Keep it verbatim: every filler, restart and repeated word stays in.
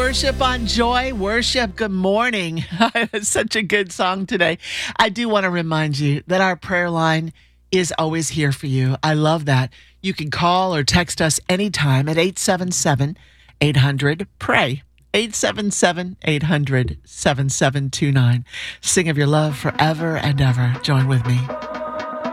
Worship on Joy. Worship. Good morning. Such a good song today. I do want to remind you that our prayer line is always here for you. I love that. You can call or text us anytime at eight seven seven, eight hundred, pray. eight seven seven, eight hundred, seven seven two nine. Sing of your love forever and ever. Join with me.